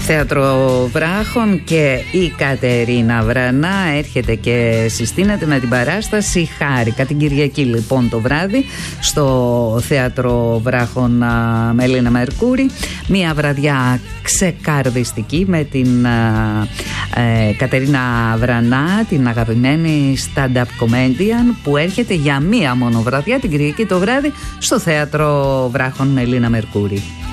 Θέατρο Βράχων και η Κατερίνα Βρανά έρχεται και συστήνεται με την παράσταση Χάρικα την Κυριακή λοιπόν το βράδυ στο Θέατρο Βράχων με Ελίνα Μερκούρη. Μια βραδιά ξεκαρδιστική με την Κατερίνα Βρανά, την αγαπημένη stand-up comedian που έρχεται για μία μόνο βραδιά την Κυριακή το βράδυ στο Θέατρο Βράχων με Ελίνα Μερκούρη.